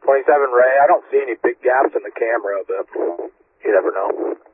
27 Ray, I don't see any big gaps in the camera, but you never know.